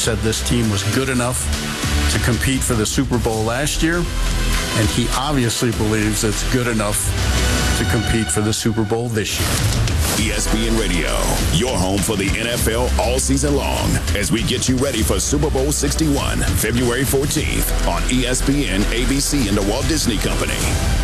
said this team was good enough to compete for the Super Bowl last year, and he obviously believes it's good enough to compete for the Super Bowl this year. ESPN Radio, your home for the NFL all season long, as we get you ready for Super Bowl 61, February 14th on ESPN, ABC, and the Walt Disney Company.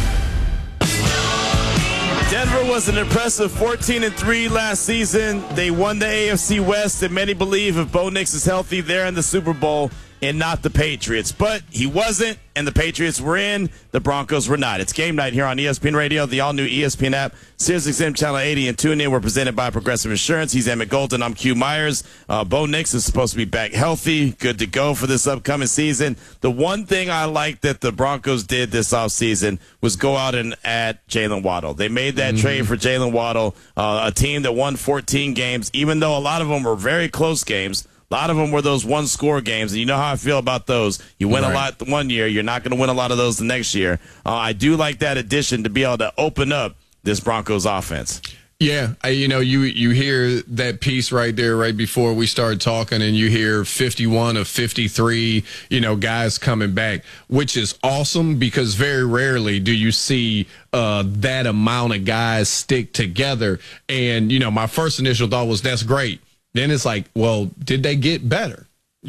Denver was an impressive 14-3 last season. They won the AFC West, and many believe if Bo Nix is healthy, they're in the Super Bowl and not the Patriots. But he wasn't, and the Patriots were in. The Broncos were not. It's game night here on ESPN Radio, the all-new ESPN app, SiriusXM Channel 80, and TuneIn. We're presented by Progressive Insurance. He's Emmett Golden. I'm Q Myers. Bo Nix is supposed to be back healthy, good to go for this upcoming season. The one thing I like that the Broncos did this offseason was go out and add Jalen Waddle. They made that trade for Jalen Waddle, a team that won 14 games, even though a lot of them were very close games. A lot of them were those one-score games, and you know how I feel about those. You win a lot one year. You're not going to win a lot of those the next year. I do like that addition to be able to open up this Broncos offense. Yeah, you hear that piece right there right before we started talking, and you hear 51 of 53, guys coming back, which is awesome because very rarely do you see that amount of guys stick together. And, my first initial thought was that's great. Then it's like, well, did they get better?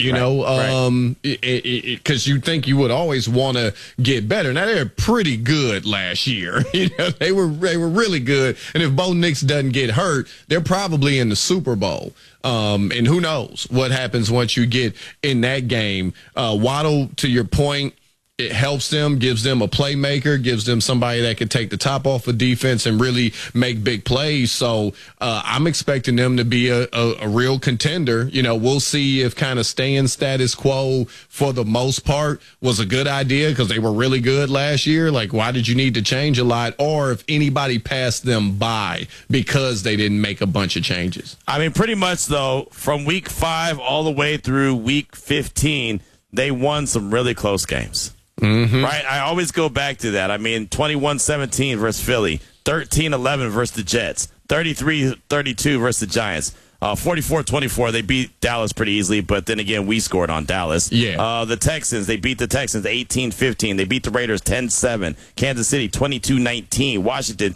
Because you think you would always want to get better. Now, they're pretty good last year. They were really good. And if Bo Nix doesn't get hurt, they're probably in the Super Bowl. And who knows what happens once you get in that game. Waddle, to your point, it helps them, gives them a playmaker, gives them somebody that could take the top off of defense and really make big plays. So I'm expecting them to be a real contender. We'll see if kind of staying status quo for the most part was a good idea because they were really good last year. Like, why did you need to change a lot? Or if anybody passed them by because they didn't make a bunch of changes. I mean, pretty much, though, from week 5 all the way through week 15, they won some really close games. Right? I always go back to that. I mean, 21-17 versus Philly, 13-11 versus the Jets, 33-32 versus the Giants, 44-24. They beat Dallas pretty easily, but then again, we scored on Dallas. Yeah. The Texans, they beat the Texans 18-15. They beat the Raiders 10-7. Kansas City 22-19. Washington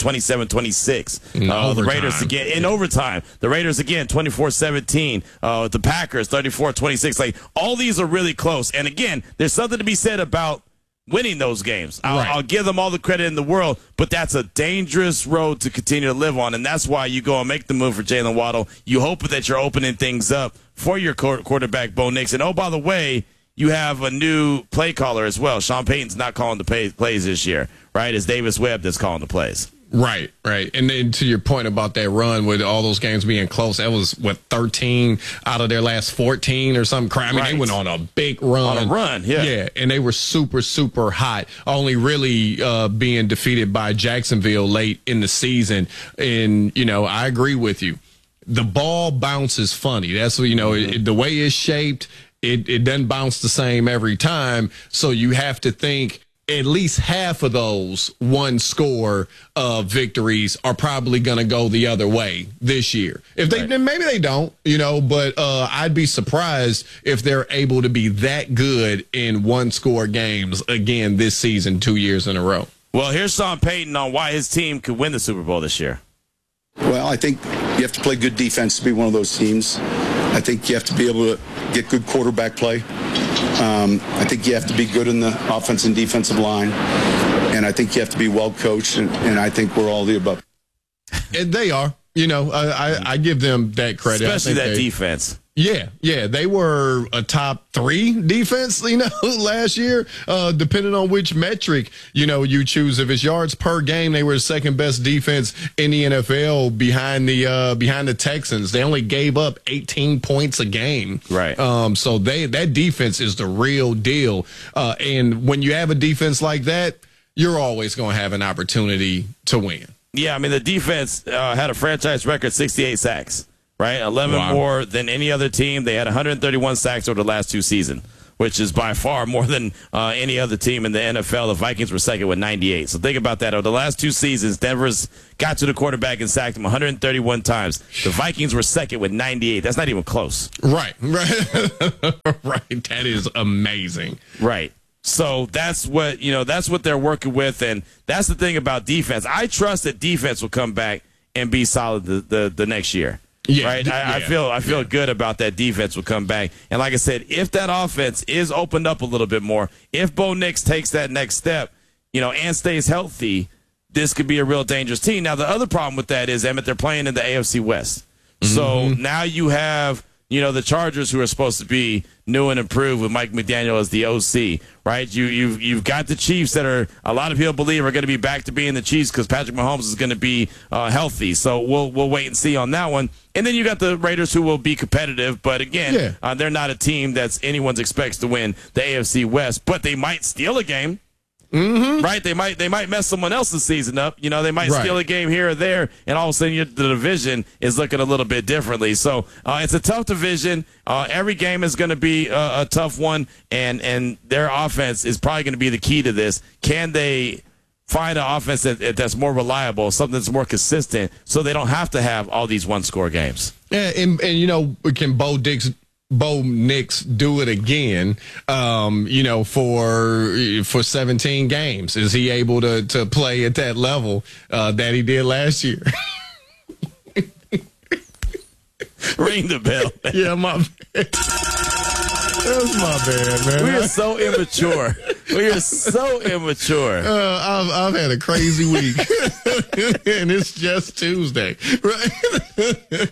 27-26. The Raiders again in overtime. The Raiders again 24-17. The Packers 34-26. Like, all these are really close. And again, there's something to be said about winning those games. I'll give them all the credit in the world, but that's a dangerous road to continue to live on, and that's why you go and make the move for Jalen Waddle. You hope that you're opening things up for your quarterback, Bo Nix. And, oh, by the way, you have a new play caller as well. Sean Payton's not calling the plays this year, right? It's Davis Webb that's calling the plays. Right. And then to your point about that run with all those games being close, that was, 13 out of their last 14 or something. I mean, they went on a big run. On a run, yeah. Yeah, and they were super, super hot, only really being defeated by Jacksonville late in the season. And, I agree with you. The ball bounces funny. That's, the way it's shaped, it doesn't bounce the same every time. So you have to think at least half of those one-score victories are probably going to go the other way this year. If they, then maybe they don't, but I'd be surprised if they're able to be that good in one-score games again this season 2 years in a row. Well, here's Sean Payton on why his team could win the Super Bowl this year. Well, I think you have to play good defense to be one of those teams. I think you have to be able to get good quarterback play. I think you have to be good in the offense and defensive line. And I think you have to be well coached. And I think we're all the above. And they are. I give them that credit. Especially that defense. Yeah, they were a top 3 defense, last year, depending on which metric, you choose. If it's yards per game, they were the second best defense in the NFL behind the Texans. They only gave up 18 points a game. Right. So that defense is the real deal. And when you have a defense like that, you're always going to have an opportunity to win. Yeah, I mean, the defense had a franchise record 68 sacks. Right, 11 more than any other team. They had 131 sacks over the last 2 seasons, which is by far more than any other team in the NFL. The Vikings were second with 98. So think about that. Over the last 2 seasons, Denver's got to the quarterback and sacked him 131 times. The Vikings were second with 98. That's not even close. Right. Like, that is amazing. Right. So that's what they're working with, and that's the thing about defense. I trust that defense will come back and be solid the next year. Yeah, right. I feel good about that defense will come back. And like I said, if that offense is opened up a little bit more, if Bo Nix takes that next step, and stays healthy, this could be a real dangerous team. Now, the other problem with that is, Emmett, they're playing in the AFC West. So now you have, the Chargers, who are supposed to be new and improved with Mike McDaniel as the OC, right? You've got the Chiefs that are, a lot of people believe, are going to be back to being the Chiefs because Patrick Mahomes is going to be healthy. So we'll wait and see on that one. And then you got the Raiders, who will be competitive, but again, they're not a team that's anyone's expects to win the AFC West, but they might steal a game. Right? They might mess someone else's season up. They might steal a game here or there, and all of a sudden the division is looking a little bit differently. So it's a tough division. Every game is going to be a tough one, and their offense is probably going to be the key to this. Can they find an offense that's more reliable, something that's more consistent, so they don't have to have all these one-score games? Yeah, and can Bo Nix do it again, for 17 games? Is he able to play at that level that he did last year? Ring the bell. Yeah, my bad. That's my bad, man. We are so immature. I've had a crazy week, and it's just Tuesday, right?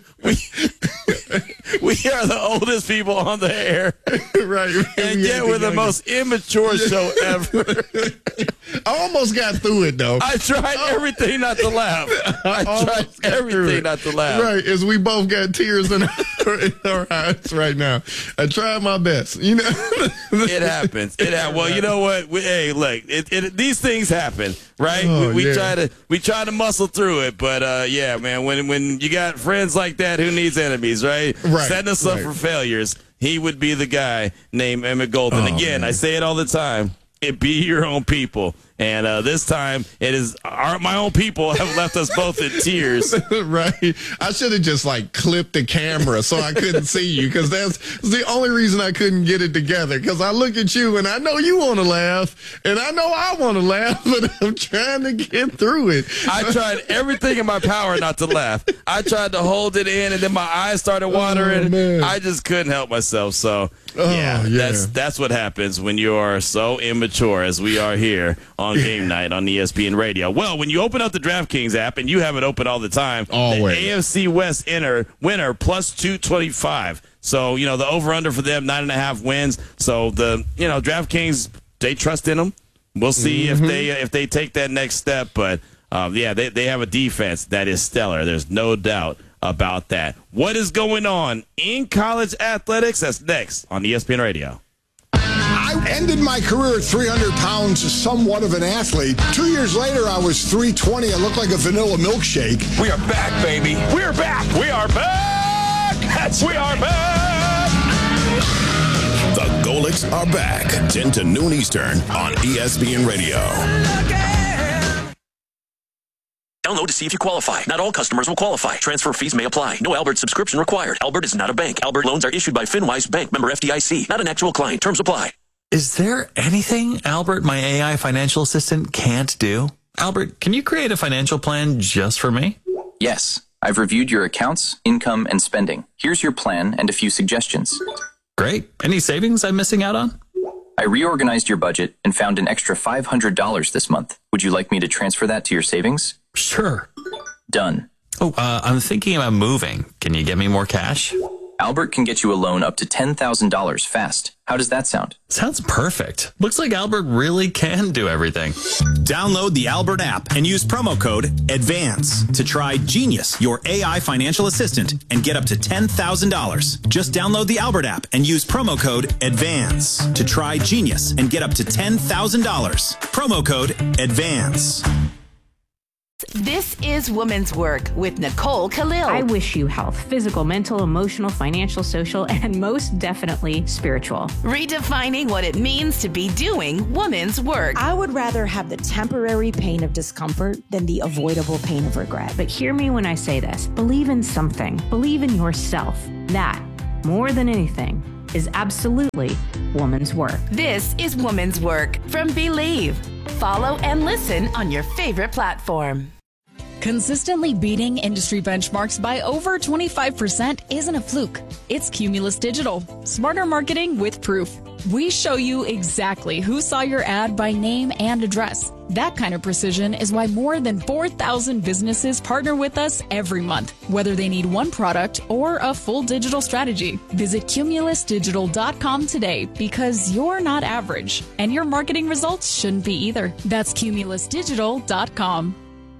We are the oldest people on the air, right? And yet we're the most immature show ever. I almost got through it, though. I tried everything not to laugh. Right, as we both got tears in our eyes right now. I tried my best, It happens. Well, you know what? Hey, look, these things happen, right? Oh, we try to muscle through it, but yeah, man, when you got friends like that, who needs enemies, right? Setting us up for failures. He would be the guy named Emmett Golden. Again, man. I say it all the time. It be your own people. And this time, it is my own people have left us both in tears. Right. I should have just clipped the camera so I couldn't see you, because that's the only reason I couldn't get it together. Because I look at you and I know you want to laugh, and I know I want to laugh, but I'm trying to get through it. I tried everything in my power not to laugh. I tried to hold it in, and then my eyes started watering. I just couldn't help myself. So that's what happens when you are so immature as we are here on Game Night on ESPN Radio. Well, when you open up the DraftKings app, and you have it open all the time, always. The AFC West winner plus 225. So, the over-under for them, 9.5 wins. So, DraftKings, they trust in them. We'll see if they take that next step. But, they have a defense that is stellar. There's no doubt about that. What is going on in college athletics? That's next on ESPN Radio. I ended my career at 300 pounds, somewhat of an athlete. 2 years later, I was 320. I looked like a vanilla milkshake. We are back, baby. We're back. We are back. We are back. The Golics are back. 10 to noon Eastern on ESPN Radio. Download to see if you qualify. Not all customers will qualify. Transfer fees may apply. No Albert subscription required. Albert is not a bank. Albert loans are issued by FinWise Bank, member FDIC. Not an actual client. Terms apply. Is there anything Albert, my AI financial assistant, can't do? Albert, can you create a financial plan just for me? Yes. I've reviewed your accounts, income, and spending. Here's your plan and a few suggestions. Great. Any savings I'm missing out on? I reorganized your budget and found an extra $500 this month. Would you like me to transfer that to your savings? Sure. Done. Oh, I'm thinking about moving. Can you get me more cash? Albert can get you a loan up to $10,000 fast. How does that sound? Sounds perfect. Looks like Albert really can do everything. Download the Albert app and use promo code ADVANCE to try Genius, your AI financial assistant, and get up to $10,000. Just download the Albert app and use promo code ADVANCE to try Genius and get up to $10,000. Promo code ADVANCE. This is Women's Work with Nicole Khalil. I wish you health, physical, mental, emotional, financial, social, and most definitely spiritual. Redefining what it means to be doing women's work. I would rather have the temporary pain of discomfort than the avoidable pain of regret. But hear me when I say this. Believe in something. Believe in yourself. That, more than anything, is absolutely woman's work. This is Woman's Work from Believe. Follow and listen on your favorite platform. Consistently beating industry benchmarks by over 25% isn't a fluke. It's Cumulus Digital. Smarter marketing with proof. We show you exactly who saw your ad by name and address. That kind of precision is why more than 4,000 businesses partner with us every month, whether they need one product or a full digital strategy. Visit cumulusdigital.com today because you're not average, and your marketing results shouldn't be either. That's cumulusdigital.com.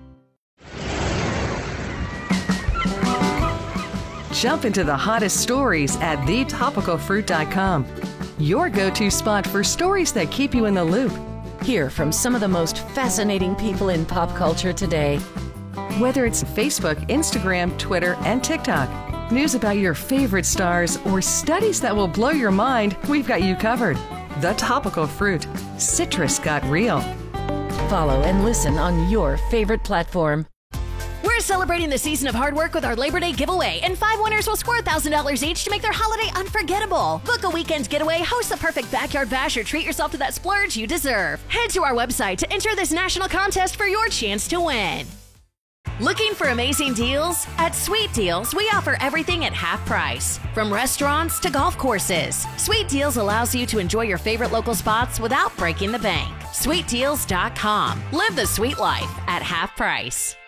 Jump into the hottest stories at thetopicalfruit.com. Your go-to spot for stories that keep you in the loop. Hear from some of the most fascinating people in pop culture today. Whether it's Facebook, Instagram, Twitter, and TikTok, news about your favorite stars, or studies that will blow your mind, we've got you covered. The Topical Fruit. Citrus got real. Follow and listen on your favorite platform. We're celebrating the season of hard work with our Labor Day giveaway, and 5 winners will score $1,000 each to make their holiday unforgettable. Book a weekend getaway, host the perfect backyard bash, or treat yourself to that splurge you deserve. Head to our website to enter this national contest for your chance to win. Looking for amazing deals? At Sweet Deals, we offer everything at half price. From restaurants to golf courses, Sweet Deals allows you to enjoy your favorite local spots without breaking the bank. SweetDeals.com. Live the sweet life at half price.